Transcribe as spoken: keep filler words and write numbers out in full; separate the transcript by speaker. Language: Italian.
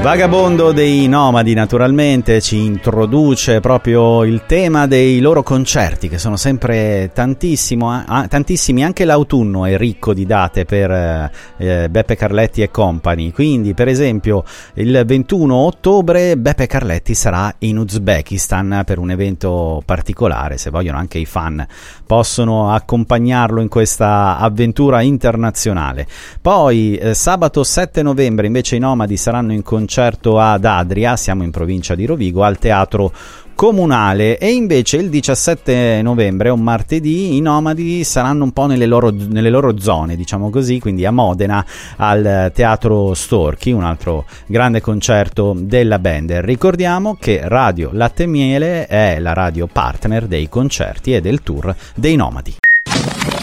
Speaker 1: Vagabondo dei Nomadi naturalmente ci introduce proprio il tema dei loro concerti, che sono sempre tantissimo, ah, tantissimi. Anche l'autunno è ricco di date per eh, Beppe Carletti e company. Quindi per esempio il ventuno ottobre Beppe Carletti sarà in Uzbekistan per un evento particolare. Se vogliono anche i fan possono accompagnarlo in questa avventura internazionale. Poi eh, sabato sette novembre invece i Nomadi saranno in concerto ad Adria, siamo in provincia di Rovigo, al Teatro Comunale. E invece il diciassette novembre, un martedì, i Nomadi saranno un po' nelle loro, nelle loro zone, diciamo così, quindi a Modena al Teatro Storchi, un altro grande concerto della band. Ricordiamo che Radio Latte e Miele è la radio partner dei concerti e del tour dei Nomadi.